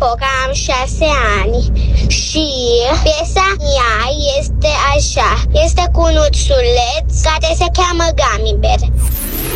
că am 6 ani și piesa mea este așa. Este cu un ursuleț care se cheamă Gummy Bear.